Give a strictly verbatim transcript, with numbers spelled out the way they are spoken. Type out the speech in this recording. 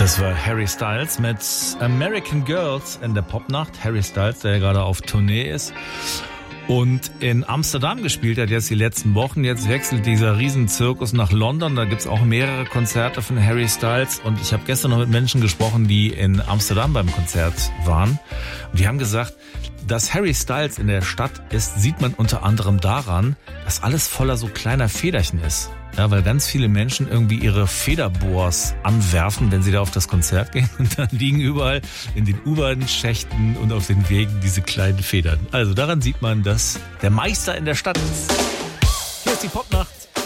Das war Harry Styles mit American Girls in der Popnacht. Harry Styles, der ja gerade auf Tournee ist und in Amsterdam gespielt hat jetzt die letzten Wochen. Jetzt wechselt dieser Riesenzirkus nach London. Da gibt's auch mehrere Konzerte von Harry Styles. Und ich habe gestern noch mit Menschen gesprochen, die in Amsterdam beim Konzert waren. Und die haben gesagt, dass Harry Styles in der Stadt ist, sieht man unter anderem daran, dass alles voller so kleiner Federchen ist. Ja, weil ganz viele Menschen irgendwie ihre Federbohrs anwerfen, wenn sie da auf das Konzert gehen. Und dann liegen überall in den U-Bahn-Schächten und auf den Wegen diese kleinen Federn. Also daran sieht man, dass der Meister in der Stadt ist. Hier ist die Popnacht.